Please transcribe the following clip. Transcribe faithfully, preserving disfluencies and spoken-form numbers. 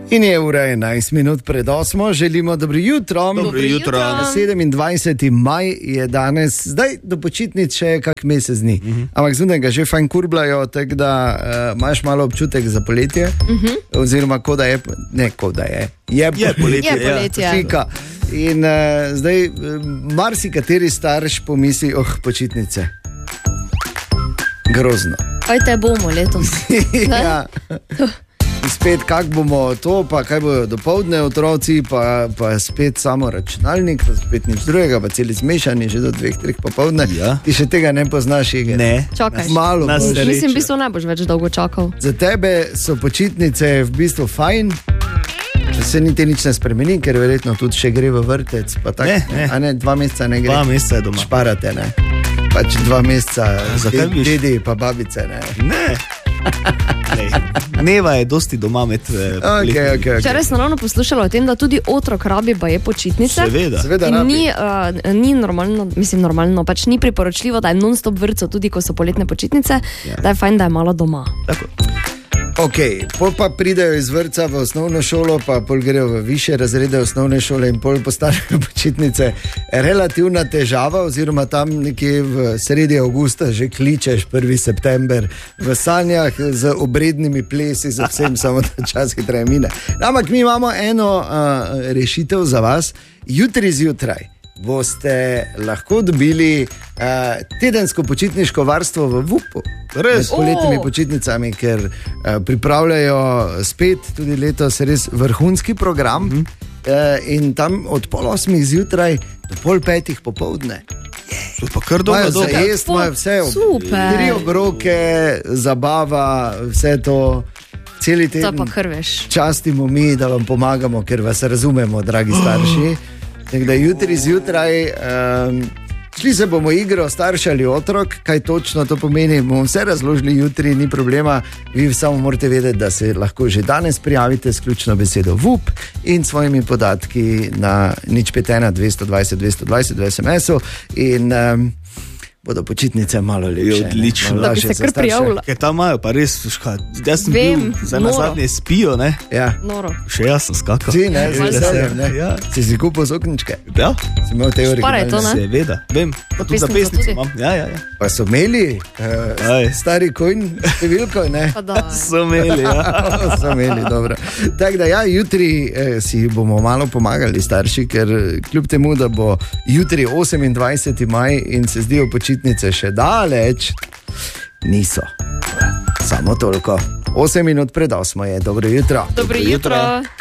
In je ura enajst minut pred osmo, želimo dobro jutro. Dobro jutro. sedemindvajseti maj je danes, zdaj do počitnic še kak mesec dni. Uh-huh. Ampak zunaj ga že fajn kurbljajo, tako da uh, imaš malo občutek za poletje. Uh-huh. Oziroma, ko da je, ne ko da je, je, je poletje. Je poletje. Ja. In uh, zdaj uh, marsikateri starš pomisli, oh, počitnice. Grozno. Kaj te bomo letos? Ja. Spet, kak bomo to, pa kaj bojo dopoldne otroci, pa, pa spet samo računalnik, pa spet nič drugega, pa celi zmešani, že do dveh, treh popoldne. Ja. Ti še tega ne poznaš, Ige. Ne. Čakaš. Malo Nas boš. reče. Mislim, v bistvu ne boš več dolgo čakal. Za tebe so počitnice v bistvu fajn, da se niti nič ne spremeni, ker verjetno tudi še gre v vrtec, pa tak, Ne, ne. A ne, dva meseca ne gre. Dva meseca je doma. Šparate, ne. Pač dva meseca, zakaj de- bi šli? dedi pa babice, ne. Ne. Lej, Neva je dosti doma med eh, Ok, poletnimi. ok, ok. Včeraj sem ravno poslušala o tem, da tudi otrok rabi baje počitnice. Seveda. Seveda In rabi. ni, uh, ni normalno, mislim normalno, pač ni priporočljivo, da je non-stop vrtcev, tudi ko so poletne počitnice, Ja. da je fajn, da je malo doma. Tako. Ok, pol pa pridejo iz vrtca v osnovno šolo, pa pol grejo v više razrede osnovne šole in pol postanejo počitnice. Relativna težava, oziroma tam nekje v sredi avgusta že kličeš prvi september v sanjah z obrednimi plesi, za vsem, samo da čas hitreje mine. Ampak mi imamo eno uh, rešitev za vas. Jutri zjutraj boste lahko dobili uh, tedensko počitniško varstvo v vupu. Res? Med poletnimi O! počitnicami, ker uh, pripravljajo spet tudi letos res vrhunski program. Mm-hmm. uh, in tam od pol osmih zjutraj do pol petih popoldne. To je pa kar dobro. Imajo za dobro. jesti, imajo vse. Super. Tri obroke, zabava, vse to. Celi To pa teden kar veš. častimo mi, da vam pomagamo, ker vas razumemo, dragi starši. Tako da jutri zjutraj um, šli se bomo igro starš ali otrok, kaj točno to pomeni, bomo vse razložili jutri, ni problema. Vi samo morate vedeti, da se lahko že danes prijavite s ključno besedo V U P in svojimi podatki na nič pet ena dvesto dvajset dvesto dvajset v es em esu in um, bodo počitnice malo lepše. Je odlično. ne, malo Da bi lažje se za kar starše. prijavila. Ker tam imajo pa res, ška, jaz sem Vem, bil, za noro. nazadnje spijo, ne? Ja. Noro. Še jaz sem skakal. Si, ne, z Malo veseljem, ne. Ja. Si si kupil sokničke, Ja, si imel te Šparaj to, originalne. ne? seveda, vem. Pa tudi za Pesnico pesnico tudi? imam. Ja, ja, ja. Pa so imeli uh, Aj. stari konj, številko, ne? Pa da. So imeli, ja. So imeli, dobro. Tako da, ja, jutri eh, si bomo malo pomagali, starši, ker eh, kljub temu, da bo jutri osemindvajseti maj in se zdijo počitnice še daleč, niso. Samo toliko. osem minut pred osmo je, dobro jutro. Dobro jutro.